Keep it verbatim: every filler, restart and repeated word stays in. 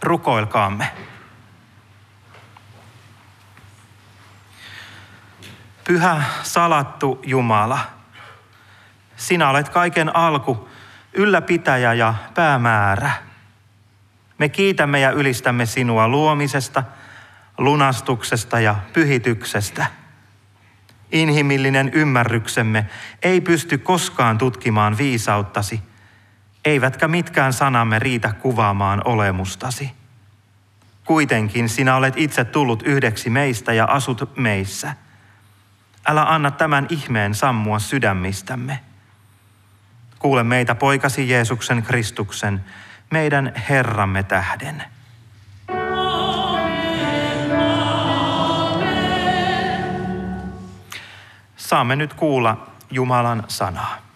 Rukoilkaamme. Pyhä, salattu Jumala, sinä olet kaiken alku, ylläpitäjä ja päämäärä. Me kiitämme ja ylistämme sinua luomisesta, lunastuksesta ja pyhityksestä. Inhimillinen ymmärryksemme ei pysty koskaan tutkimaan viisauttasi, eivätkä mitkään sanamme riitä kuvaamaan olemustasi. Kuitenkin sinä olet itse tullut yhdeksi meistä ja asut meissä. Älä anna tämän ihmeen sammua sydämistämme. Kuule meitä poikasi Jeesuksen Kristuksen, meidän Herramme tähden. Saamme nyt kuulla Jumalan sanaa.